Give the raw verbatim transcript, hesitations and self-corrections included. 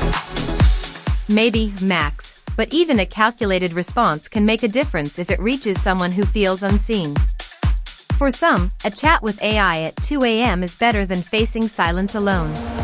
Maybe, max, but even a calculated response can make a difference if it reaches someone who feels unseen. For some, a chat with A I at two a m is better than facing silence alone.